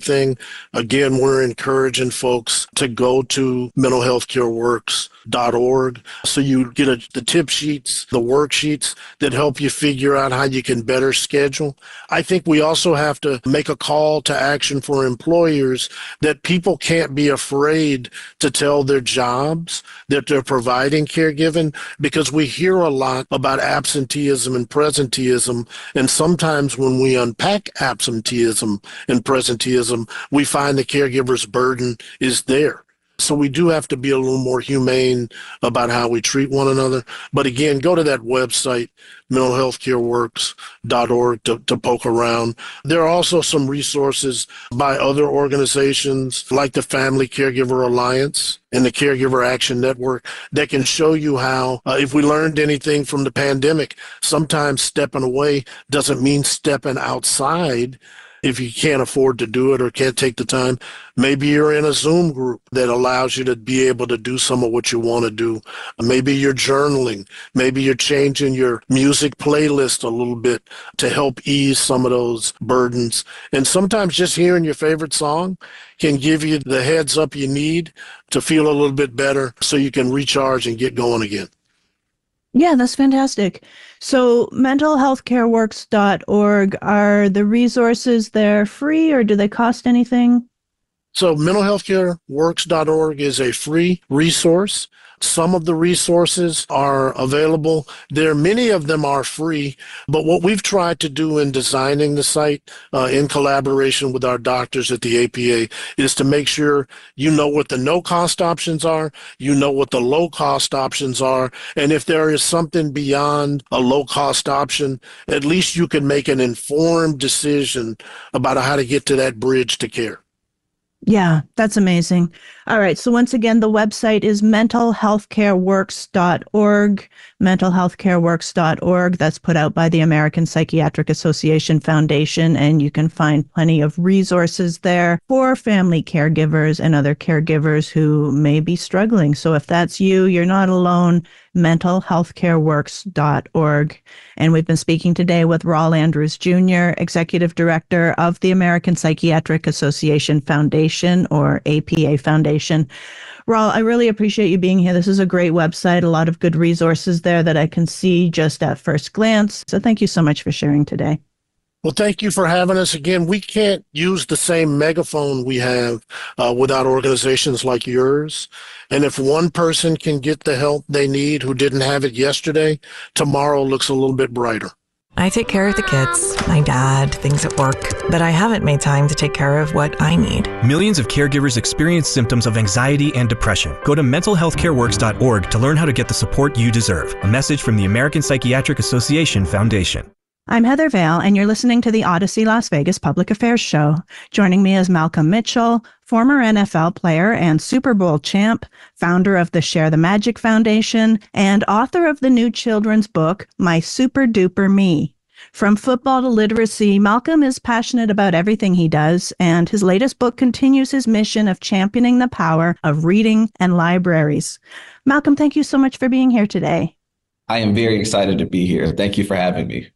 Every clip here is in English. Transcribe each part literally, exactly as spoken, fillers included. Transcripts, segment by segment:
thing. Again, we're encouraging folks to go to mental health care works dot org so you get a, the tip sheets, the worksheets that help you figure out how you can better schedule. I think we also have to make a call to action for employers that people can't be afraid to tell their jobs that they're providing caregiving, because we hear a lot about absenteeism and presenteeism, and sometimes when we unpack absenteeism and presenteeism, we find the caregiver's burden is there. So we do have to be a little more humane about how we treat one another. But again, go to that website, mental health care works dot org, to, to poke around. There are also some resources by other organizations like the Family Caregiver Alliance and the Caregiver Action Network that can show you how, uh, if we learned anything from the pandemic, sometimes stepping away doesn't mean stepping outside. If you can't afford to do it or can't take the time, maybe you're in a Zoom group that allows you to be able to do some of what you want to do. Maybe you're journaling. Maybe you're changing your music playlist a little bit to help ease some of those burdens. And sometimes just hearing your favorite song can give you the heads up you need to feel a little bit better so you can recharge and get going again. Yeah, that's fantastic. So mental health care works dot org, are the resources there free or do they cost anything? So mental health care works dot org is a free resource. Some of the resources are available there. Many of them are free, but what we've tried to do in designing the site uh, in collaboration with our doctors at the A P A is to make sure you know what the no-cost options are, you know what the low-cost options are, and if there is something beyond a low-cost option, at least you can make an informed decision about how to get to that bridge to care. Yeah, that's amazing. All right. So once again, the website is mental health care works dot org, mental health care works dot org. That's put out by the American Psychiatric Association Foundation, and you can find plenty of resources there for family caregivers and other caregivers who may be struggling. So if that's you, you're not alone. mental health care works dot org. And we've been speaking today with Raul Andrews Junior, Executive Director of the American Psychiatric Association Foundation, or A P A Foundation. Raul, I really appreciate you being here. This is a great website, a lot of good resources there that I can see just at first glance. So thank you so much for sharing today. Well, thank you for having us. Again, we can't use the same megaphone we have uh, without organizations like yours. And if one person can get the help they need who didn't have it yesterday, tomorrow looks a little bit brighter. I take care of the kids, my dad, things at work, but I haven't made time to take care of what I need. Millions of caregivers experience symptoms of anxiety and depression. Go to mental health care works dot org to learn how to get the support you deserve. A message from the American Psychiatric Association Foundation. I'm Heather Vale, and you're listening to the Odyssey Las Vegas Public Affairs Show. Joining me is Malcolm Mitchell, former N F L player and Super Bowl champ, founder of the Share the Magic Foundation, and author of the new children's book, My Super Duper Me. From football to literacy, Malcolm is passionate about everything he does, and his latest book continues his mission of championing the power of reading and libraries. Malcolm, thank you so much for being here today. I am very excited to be here. Thank you for having me.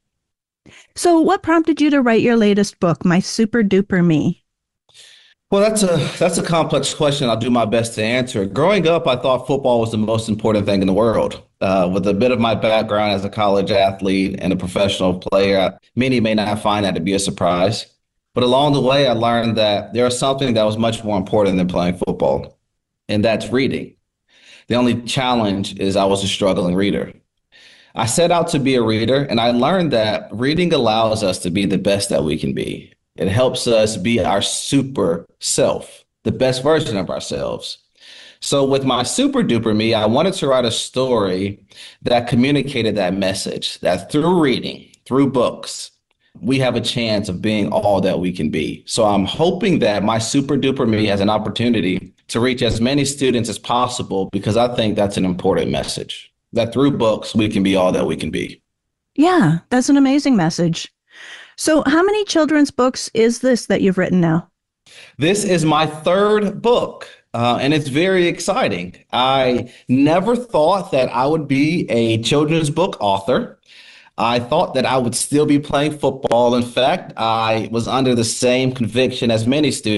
So what prompted you to write your latest book, My Super Duper Me? Well, that's a that's a complex question. I'll do my best to answer. Growing up, I thought football was the most important thing in the world. Uh, with a bit of my background as a college athlete and a professional player, many may not find that to be a surprise. But along the way, I learned that there was something that was much more important than playing football, and that's reading. The only challenge is I was a struggling reader. I set out to be a reader, and I learned that reading allows us to be the best that we can be. It helps us be our super self, the best version of ourselves. So with My Super Duper Me, I wanted to write a story that communicated that message, that through reading, through books, we have a chance of being all that we can be. So I'm hoping that My Super Duper Me has an opportunity to reach as many students as possible, because I think that's an important message. That through books, we can be all that we can be. Yeah, that's an amazing message. So how many children's books is this that you've written now? This is my third book, uh, and it's very exciting. I never thought that I would be a children's book author. I thought that I would still be playing football. In fact, I was under the same conviction as many students.